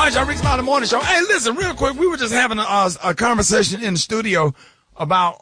Y'all Rick Smiley Morning Show. Hey, listen, real quick. We were just having a conversation in the studio about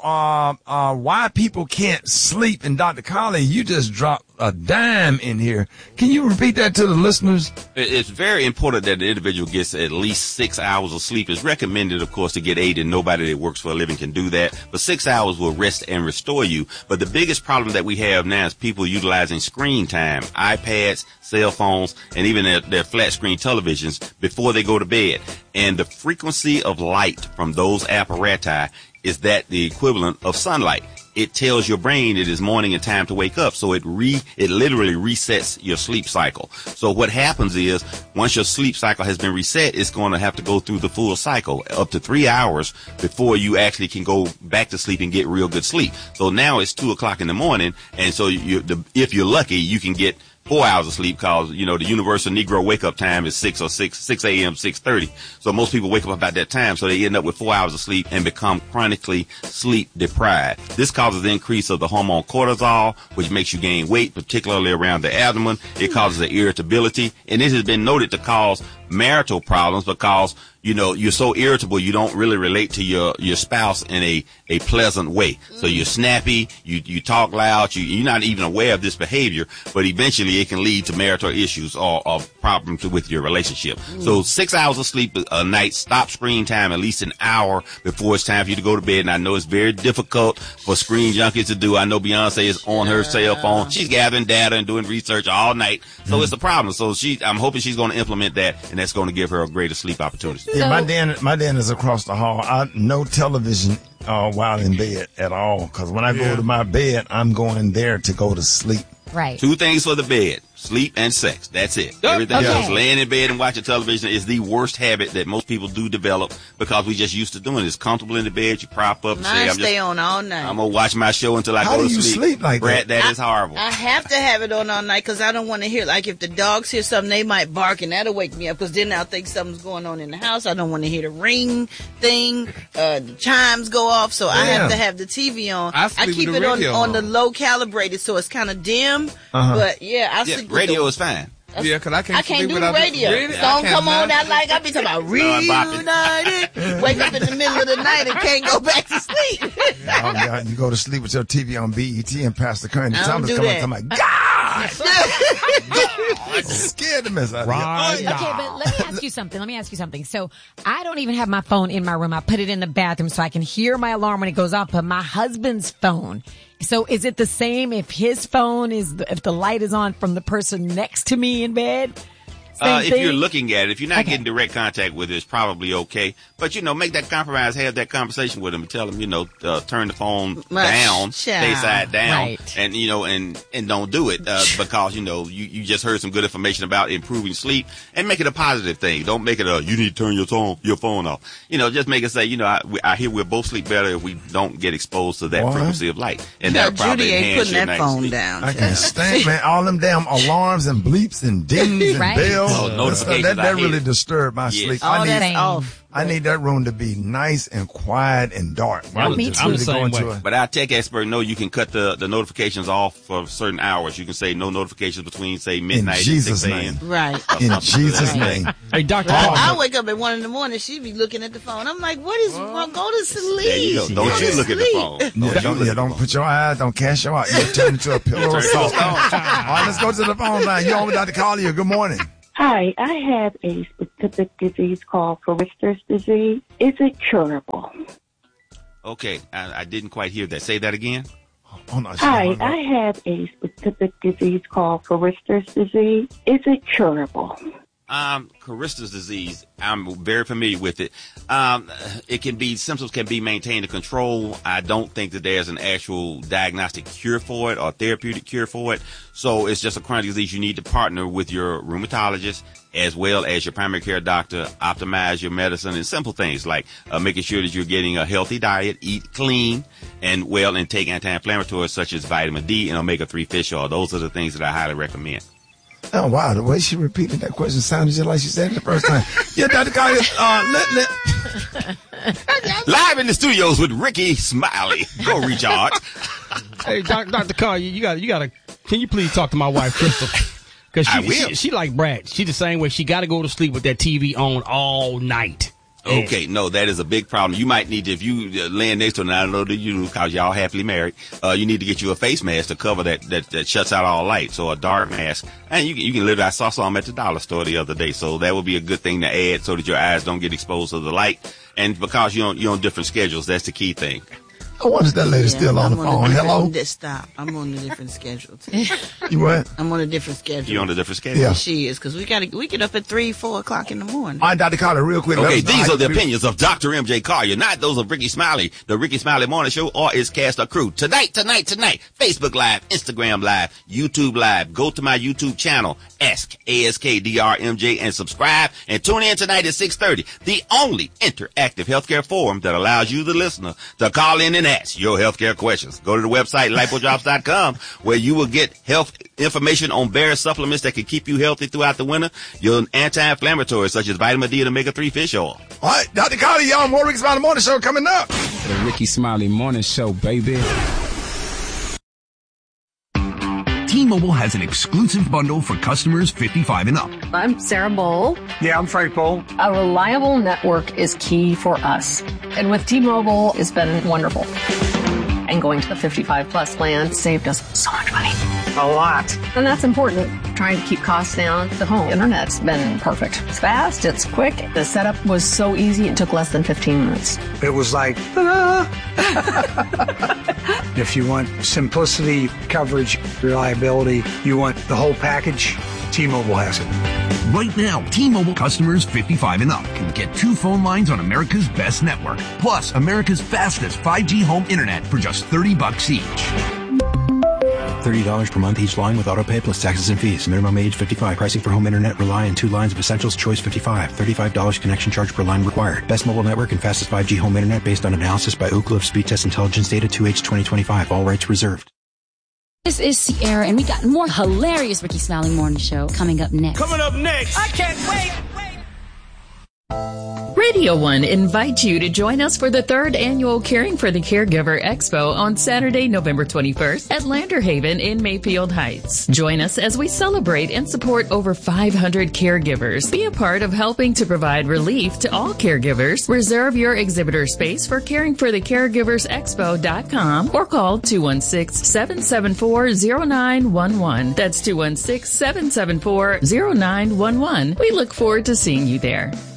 why people can't sleep. And Dr. Colley, you just dropped a dime in here. Can you repeat that to the listeners? It's very important that the individual gets at least 6 hours of sleep. It's recommended, of course, to get 8, and nobody that works for a living can do that. But 6 hours will rest and restore you. But the biggest problem that we have now is people utilizing screen time, iPads, cell phones, and even their flat screen televisions before they go to bed. And the frequency of light from those apparati is that the equivalent of sunlight. It tells your brain it is morning and time to wake up. So it literally resets your sleep cycle. So what happens is once your sleep cycle has been reset, it's going to have to go through the full cycle up to 3 hours before you actually can go back to sleep and get real good sleep. So now it's 2:00 in the morning. And so if you're lucky, you can get 4 hours of sleep because, the universal Negro wake up time is 6 a.m., 6:30. So most people wake up about that time. So they end up with 4 hours of sleep and become chronically sleep deprived. This causes the increase of the hormone cortisol, which makes you gain weight, particularly around the abdomen. It causes the irritability. And this has been noted to cause marital problems because, you're so irritable, you don't really relate to your spouse in a pleasant way. So you're snappy, you talk loud, you're not even aware of this behavior, but eventually it can lead to marital issues or problems with your relationship. So 6 hours of sleep a night, stop screen time at least an hour before it's time for you to go to bed. And I know it's very difficult for screen junkies to do. I know Beyonce is on her cell phone. She's gathering data and doing research all night. So it's a problem. So I'm hoping she's going to implement that, and that's going to give her a greater sleep opportunity. Yeah, my den is across the hall. No television while in bed at all, because when I go to my bed, I'm going there to go to sleep. Right. 2 things for the bed: sleep and sex. That's it. Everything else, laying in bed and watching television, is the worst habit that most people do develop because we just used to doing it. It's comfortable in the bed. You prop up and say, stay on all night. I'm going to watch my show until I go to sleep. How do you sleep like that? That is horrible. I have to have it on all night because I don't want to hear, like, if the dogs hear something, they might bark and that'll wake me up because then I'll think something's going on in the house. I don't want to hear the ring thing, the chimes go off, so I have to have the TV on. I keep it on the low calibrated so it's kind of dim, but I sleep radio is fine. Yeah, because I can't do radio. Really? Song come on, I be talking about reunited. Wake up in the middle of the night and can't go back to sleep. You go to sleep with your TV on BET and Pastor Kearney Thomas come like, God! I'm scared to mess up. Okay, but let me ask you something. So I don't even have my phone in my room. I put it in the bathroom so I can hear my alarm when it goes off. But my husband's phone. So is it the same if his phone if the light is on from the person next to me in bed? If you're looking at it, if you're not getting direct contact with it, it's probably okay. But, make that compromise, have that conversation with him and tell him, turn the phone down, stay side down, and, and don't do it, because, you just heard some good information about improving sleep, and make it a positive thing. Don't make it you need to turn your phone off. Just make it say, I hear we'll both sleep better if we don't get exposed to that frequency of light. And that'll probably Judy ain't putting that phone sleep down. I can't stand, man, all them damn alarms and bleeps and dings and bells. Notifications. That really disturbed my sleep. I need that room to be nice and quiet and dark. Me too. I'm the same way. But our tech expert know you can cut the notifications off for certain hours. You can say no notifications between, say, midnight and 6 a.m. Right. In Jesus' name. Hey, Dr. I wake up at 1 a.m. She be looking at the phone. I'm like, what is wrong? Go to sleep. There you go. Don't you look at the phone. Don't put your eyes, don't cast your eyes. You turn into a pillow of salt. All right, let's go to the phone line. You on with Dr. Colley? Good morning. Hi, I have a specific disease called Forster's disease. Is it curable? Okay, I didn't quite hear that. Say that again. Hi, I have a specific disease called Forster's disease. Is it curable? Corister's disease, I'm very familiar with it. Symptoms can be maintained and controlled. I don't think that there's an actual diagnostic cure for it or therapeutic cure for it. So it's just a chronic disease. You need to partner with your rheumatologist as well as your primary care doctor, optimize your medicine, and simple things like making sure that you're getting a healthy diet, eat clean, and take anti-inflammatories such as vitamin D and omega-3 fish oil. Those are the things that I highly recommend. Oh, wow. The way she repeated that question sounded just like she said it the first time. Yeah, Dr. Colley, live in the studios with Ricky Smiley. Go, Recharge. Hey, Dr. Colley, you gotta, can you please talk to my wife, Crystal? Because I will. she like Brad. She the same way. She got to go to sleep with that TV on all night. Okay, no, that is a big problem. You might need to, if you laying next to her, and I know that you, cause y'all happily married, you need to get you a face mask to cover that shuts out all light. So a dark mask. And you can literally, I saw some at the dollar store the other day. So that would be a good thing to add so that your eyes don't get exposed to the light. And because you're on different schedules, that's the key thing. I wonder if that lady's still on the phone. Hello? Stop. I'm on a different schedule, too. You what? I'm on a different schedule. You on a different schedule? Yeah. She is, because we get up at 3-4 o'clock in the morning. All right, Dr. Carter, real quick. Okay, these are the opinions of Dr. MJ Collier, not those of Ricky Smiley, the Ricky Smiley Morning Show, or its cast or crew. Tonight, Facebook Live, Instagram Live, YouTube Live. Go to my YouTube channel, AskDrMJ, and subscribe. And tune in tonight at 6:30, the only interactive healthcare forum that allows you, the listener, to call in and ask your healthcare questions. Go to the website, lipodrops.com, where you will get health information on various supplements that can keep you healthy throughout the winter. Your anti-inflammatories, such as vitamin D and omega-3 fish oil. All right, Dr. Carter, y'all, more Ricky Smiley Morning Show coming up. The Ricky Smiley Morning Show, baby. T-Mobile has an exclusive bundle for customers 55 and up. I'm Sarah Bowl. Yeah, I'm Frank Bowl. A reliable network is key for us. And with T-Mobile, it's been wonderful. And going to the 55 plus plan saved us so much money. A lot. And that's important. Trying to keep costs down. The home internet's been perfect. It's fast, it's quick. The setup was so easy, it took less than 15 minutes. It was like, if you want simplicity, coverage, reliability, you want the whole package, T-Mobile has it. Right now, T-Mobile customers 55 and up can get 2 phone lines on America's best network, plus America's fastest 5G home internet for just $30 each. $30 per month each line with autopay plus taxes and fees. Minimum age 55. Pricing for home internet rely on 2 lines of Essentials Choice 55. $35 connection charge per line required. Best mobile network and fastest 5G home internet based on analysis by Ookla of Speed Test Intelligence data 2H 2025. All rights reserved. This is Sierra, and we got more hilarious Ricky Smiley Morning Show coming up next. Coming up next. I can't wait. Radio One invites you to join us for the 3rd annual Caring for the Caregiver Expo on Saturday, November 21st at Lander Haven in Mayfield Heights. Join us as we celebrate and support over 500 caregivers. Be a part of helping to provide relief to all caregivers. Reserve your exhibitor space for caringforthecaregiversexpo.com or call 216-774-0911. That's 216-774-0911. We look forward to seeing you there.